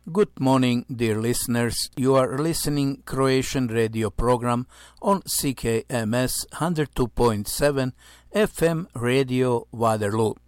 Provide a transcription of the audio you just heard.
Good morning, dear listeners. You are listening Croatian radio program on CKMS 102.7 FM Radio Waterloo.